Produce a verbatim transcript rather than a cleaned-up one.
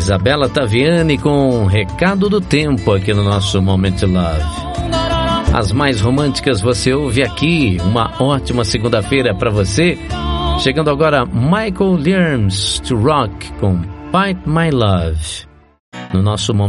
Isabela Taviani com Recado do Tempo aqui no nosso Moment Love. As mais românticas você ouve aqui. Uma ótima segunda-feira para você. Chegando agora Michael Learns to Rock com Fight My Love no nosso Momento